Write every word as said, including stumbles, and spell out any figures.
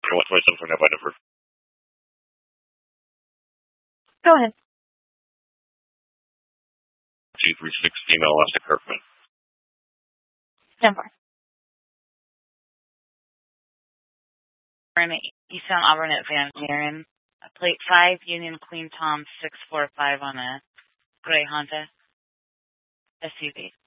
one twenty-seven for nearby number. Go ahead. two three six, female Alaska Kirkman. ten four. Eastbound Auburn at Van Buren. Plate five, Union Queen Tom six four five on a gray Honda S U V.